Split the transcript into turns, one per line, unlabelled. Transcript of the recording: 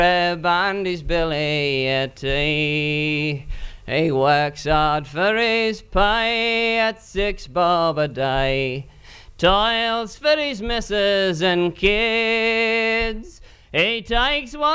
and his billy at tea. He works hard for his pay at 6 bob a day, toils for his missus and kids. He takes one